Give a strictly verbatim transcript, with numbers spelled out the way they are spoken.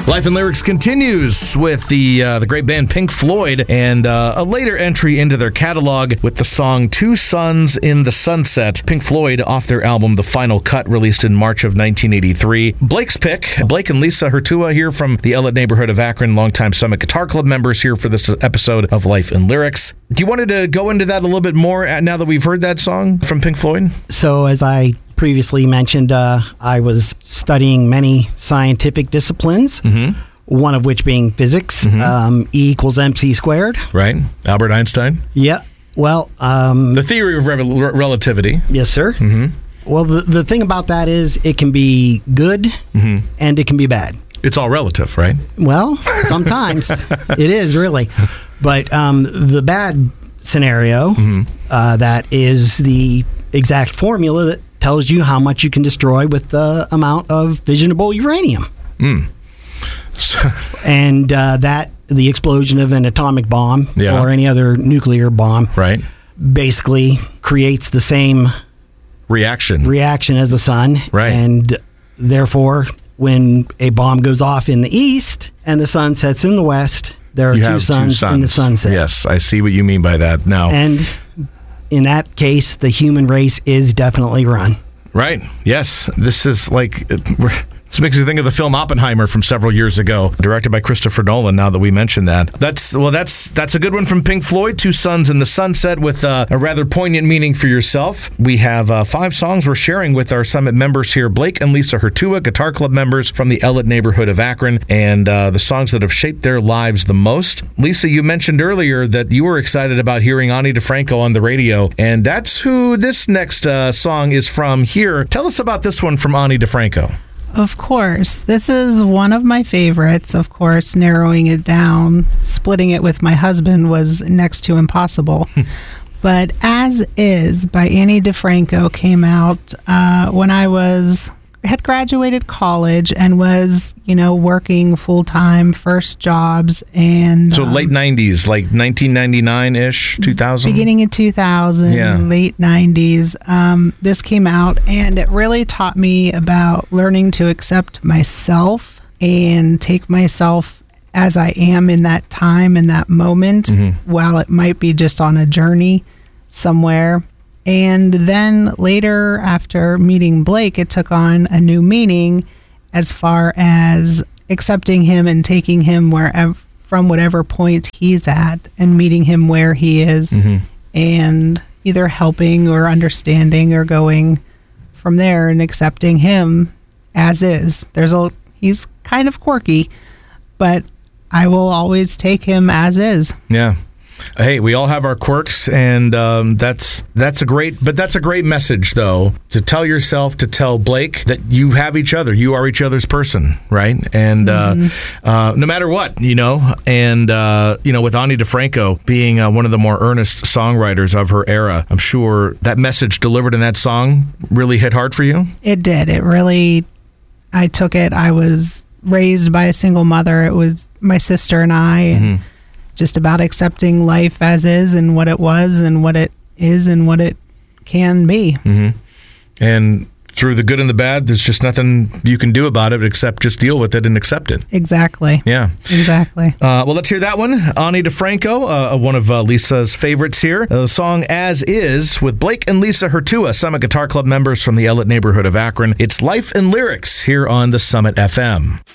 Life and Lyrics continues with the uh, the great band Pink Floyd and uh, a later entry into their catalog with the song Two Suns in the Sunset. Pink Floyd off their album The Final Cut, released in March of nineteen eighty-three. Blake's pick, Blake and Lisa Hurtua here from the Ellet neighborhood of Akron, longtime Summit Guitar Club members here for this episode of Life and Lyrics. Do you wanted to go into that a little bit more now that we've heard that song from Pink Floyd? So as I previously mentioned, uh, I was studying many scientific disciplines, mm-hmm. one of which being physics, mm-hmm. um, E equals mc squared. Right. Albert Einstein. Yeah. Well, um, the theory of re- relativity. Yes, sir. Mm-hmm. Well, the, the thing about that is it can be good mm-hmm. and it can be bad. It's all relative, right? Well, sometimes it is really. But um, the bad scenario, mm-hmm. uh, that is the exact formula that tells you how much you can destroy with the amount of fissionable uranium. Mm. So. And uh, that, the explosion of an atomic bomb yeah. or any other nuclear bomb, right, basically creates the same reaction reaction as the sun. Right. And therefore, when a bomb goes off in the east and the sun sets in the west, there are two suns, two suns in the sunset. Yes, I see what you mean by that now. And in that case, the human race is definitely run. Right. Yes. This is like... This makes me think of the film Oppenheimer from several years ago, directed by Christopher Nolan, now that we mention that. That's well, that's that's a good one from Pink Floyd, Two Suns in the Sunset, with uh, a rather poignant meaning for yourself. We have uh, five songs we're sharing with our Summit members here, Blake and Lisa Hurtua, Guitar Club members from the Ellet neighborhood of Akron, and uh, the songs that have shaped their lives the most. Lisa, you mentioned earlier that you were excited about hearing Ani DiFranco on the radio, and that's who this next uh, song is from here. Tell us about this one from Ani DiFranco. Of course. This is one of my favorites. Of course, narrowing it down, splitting it with my husband was next to impossible. But As Is by Ani DiFranco came out uh, when I was had graduated college and was, you know, working full-time, first jobs. And So um, late nineties, like nineteen ninety-nine-ish, two thousand? Beginning of two thousand, yeah. Late nineties. Um, this came out, and it really taught me about learning to accept myself and take myself as I am in that time, in that moment, mm-hmm. while it might be just on a journey somewhere. And then later, after meeting Blake, it took on a new meaning as far as accepting him and taking him wherever, from whatever point he's at, and meeting him where he is, mm-hmm. and either helping or understanding or going from there and accepting him as is. There's a he's kind of quirky, but I will always take him as is. Yeah. Hey, we all have our quirks, and um, that's that's a great, but that's a great message, though, to tell yourself, to tell Blake that you have each other, you are each other's person, right? And mm-hmm. uh, uh, no matter what, you know, and uh, you know, with Ani DiFranco being uh, one of the more earnest songwriters of her era, I'm sure that message delivered in that song really hit hard for you. It did. It really. I took it. I was raised by a single mother. It was my sister and I. And mm-hmm. just about accepting life as is and what it was and what it is and what it can be. Mm-hmm. And through the good and the bad, there's just nothing you can do about it except just deal with it and accept it. Exactly. Yeah. Exactly. Uh, well, let's hear that one. Ani DiFranco, uh, one of uh, Lisa's favorites here. Uh, the song As Is with Blake and Lisa Hurtua, Summit Guitar Club members from the Ellet neighborhood of Akron. It's Life and Lyrics here on the Summit F M.